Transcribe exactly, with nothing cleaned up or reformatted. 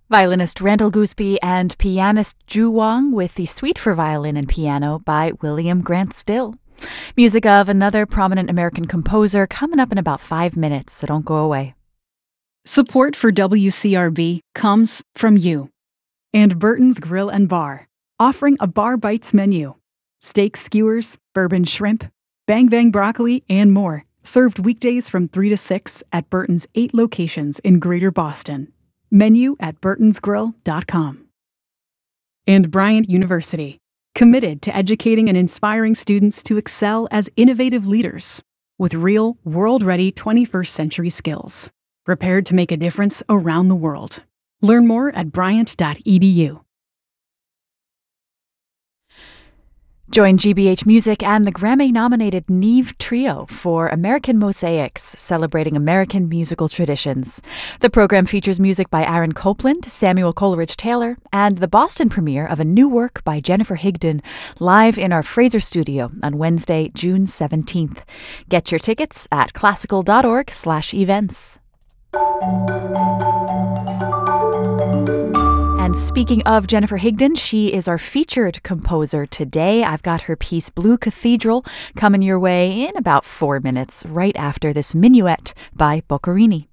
Violinist Randall Gooseby and pianist Ju Wang with the Suite for Violin and Piano by William Grant Still. Music of another prominent American composer coming up in about five minutes, so don't go away. Support for W C R B comes from you. And Burton's Grill and Bar, offering a Bar Bites menu. Steak skewers, bourbon shrimp, bang bang broccoli, and more. Served weekdays from three to six at Burton's eight locations in Greater Boston. Menu at burtons grill dot com. And Bryant University, committed to educating and inspiring students to excel as innovative leaders with real, world-ready twenty-first century skills, prepared to make a difference around the world. Learn more at bryant dot e d u. Join G B H Music and the Grammy-nominated Neve Trio for American Mosaics, celebrating American musical traditions. The program features music by Aaron Copland, Samuel Coleridge-Taylor, and the Boston premiere of a new work by Jennifer Higdon, live in our Fraser studio on Wednesday, June seventeenth. Get your tickets at classical dot org slash events. And speaking of Jennifer Higdon, she is our featured composer today. I've got her piece Blue Cathedral coming your way in about four minutes, right after this minuet by Boccherini.